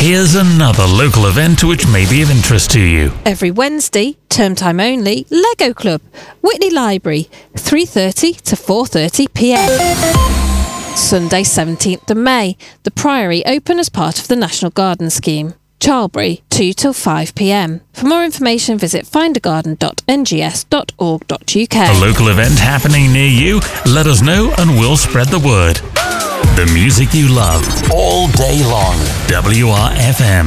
Here's another local event which may be of interest to you. Every Wednesday, term time only, Lego Club, Whitney Library, 3:30 to 4:30 p.m. Sunday 17th of May, the Priory open as part of the National Garden Scheme. Charlbury, 2 till 5 p.m. For more information, visit findagarden.ngs.org.uk. A local event happening near you? Let us know and we'll spread the word. The music you love all day long. WRFM.